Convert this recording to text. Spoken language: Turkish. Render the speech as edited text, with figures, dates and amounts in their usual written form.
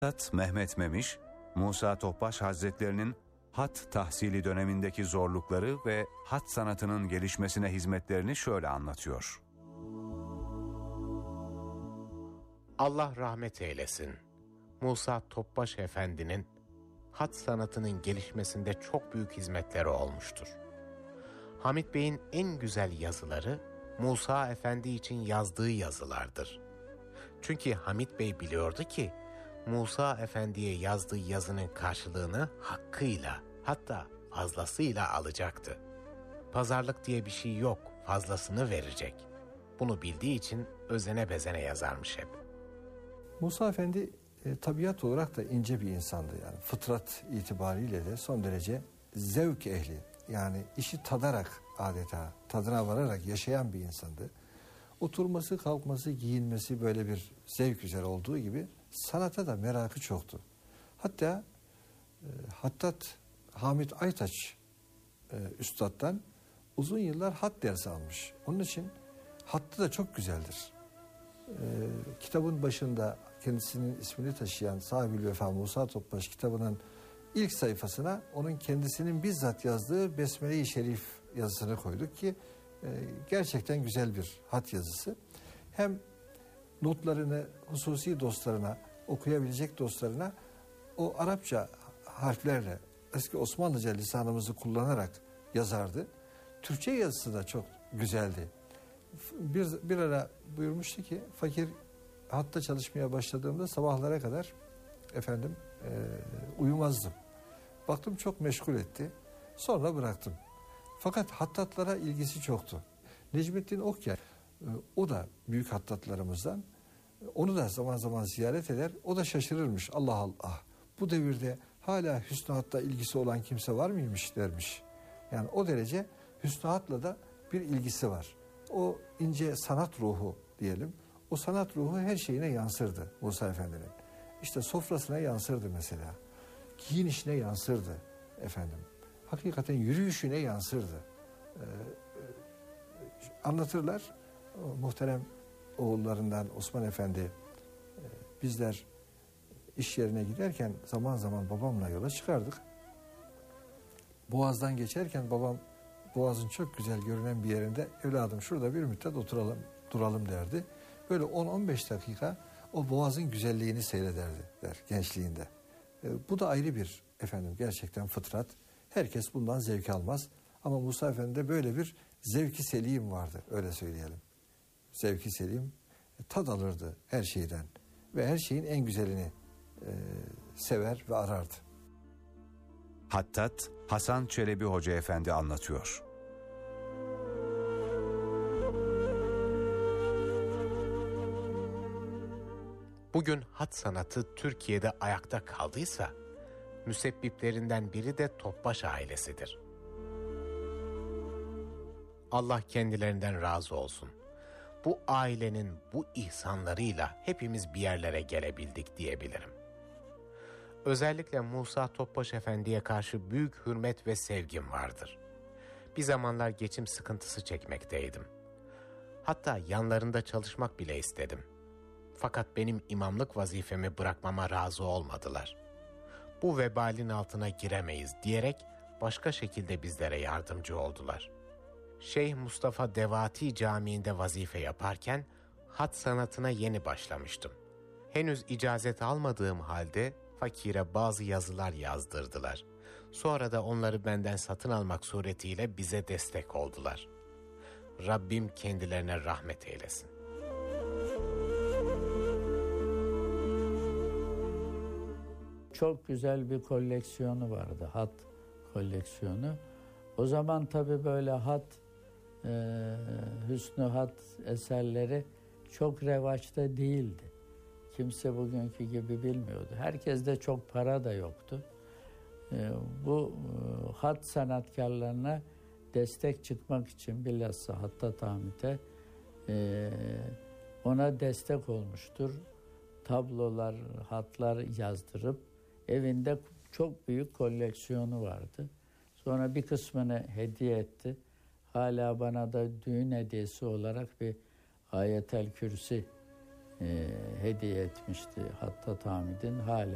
Üstad Mehmet Memiş, Musa Topbaş Hazretlerinin hat tahsili dönemindeki zorlukları ve hat sanatının gelişmesine hizmetlerini şöyle anlatıyor. Allah rahmet eylesin. Musa Topbaş Efendi'nin hat sanatının gelişmesinde çok büyük hizmetleri olmuştur. Hamit Bey'in en güzel yazıları Musa Efendi için yazdığı yazılardır. Çünkü Hamit Bey biliyordu ki Musa Efendi'ye yazdığı yazının karşılığını hakkıyla, hatta fazlasıyla alacaktı. Pazarlık diye bir şey yok, fazlasını verecek. Bunu bildiği için özene bezene yazarmış hep. Musa Efendi tabiat olarak da ince bir insandı yani. Fıtrat itibariyle de son derece zevk ehli. Yani işi tadarak adeta, tadına vararak yaşayan bir insandı. Oturması, kalkması, giyinmesi böyle bir zevk üzere olduğu gibi sanata da merakı çoktu. Hatta Hattat Hamit Aytaç Üstad'dan uzun yıllar hat dersi almış. Onun için hattı da çok güzeldir. Kitabın başında kendisinin ismini taşıyan Sahibül Vefa Musa Topbaş kitabının ilk sayfasına onun kendisinin bizzat yazdığı Besmele-i Şerif yazısını koyduk ki gerçekten güzel bir hat yazısı. Hem notlarını hususi dostlarına, okuyabilecek dostlarına o Arapça harflerle eski Osmanlıca lisanımızı kullanarak yazardı. Türkçe yazısı da çok güzeldi. Bir ara buyurmuştu ki fakir hatta çalışmaya başladığımda sabahlara kadar uyumazdım. Baktım çok meşgul etti. Sonra bıraktım. Fakat hattatlara ilgisi çoktu. Necmettin Okyay, o da büyük hattatlarımızdan. Onu da zaman zaman ziyaret eder. O da şaşırırmış. Allah Allah. Bu devirde hala hüsnü hatta ilgisi olan kimse var mıymış dermiş. Yani o derece hüsnü hatla da bir ilgisi var. O ince sanat ruhu diyelim. O sanat ruhu her şeyine yansırdı Musa Efendi'nin. İşte sofrasına yansırdı mesela. Giyinişine yansırdı efendim. Hakikaten yürüyüşüne yansırdı. Anlatırlar muhterem oğullarından Osman Efendi, bizler iş yerine giderken zaman zaman babamla yola çıkardık. Boğaz'dan geçerken babam Boğaz'ın çok güzel görünen bir yerinde evladım şurada bir müddet duralım derdi. Böyle 10-15 dakika o Boğaz'ın güzelliğini seyrederdi der gençliğinde. Bu da ayrı bir gerçekten fıtrat. Herkes bundan zevk almaz. Ama Musa Efendi'de böyle bir zevki selim vardı öyle söyleyelim. Zevki selim tad alırdı her şeyden ve her şeyin en güzelini sever ve arardı. Hattat Hasan Çelebi Hoca Efendi anlatıyor. Bugün hat sanatı Türkiye'de ayakta kaldıysa müsebbiplerinden biri de Topbaş ailesidir. Allah kendilerinden razı olsun. Bu ailenin bu ihsanlarıyla hepimiz bir yerlere gelebildik diyebilirim. Özellikle Musa Topbaş Efendi'ye karşı büyük hürmet ve sevgim vardır. Bir zamanlar geçim sıkıntısı çekmekteydim. Hatta yanlarında çalışmak bile istedim. Fakat benim imamlık vazifemi bırakmama razı olmadılar. Bu vebalin altına giremeyiz diyerek başka şekilde bizlere yardımcı oldular. Şeyh Mustafa Devati Camii'nde vazife yaparken hat sanatına yeni başlamıştım. Henüz icazet almadığım halde fakire bazı yazılar yazdırdılar. Sonra da onları benden satın almak suretiyle bize destek oldular. Rabbim kendilerine rahmet eylesin. Çok güzel bir koleksiyonu vardı, hat koleksiyonu. O zaman tabii böyle hüsnü hat eserleri çok revaçta değildi. Kimse bugünkü gibi bilmiyordu. Herkeste çok para da yoktu. Bu hat sanatkarlarına destek çıkmak için bilhassa Hattat Hamit'e ona destek olmuştur. Tablolar, hatlar yazdırıp evinde çok büyük koleksiyonu vardı. Sonra bir kısmını hediye etti. Hala bana da düğün hediyesi olarak bir Ayetel Kürsi hediye etmişti Hattat Hamid'in. Hala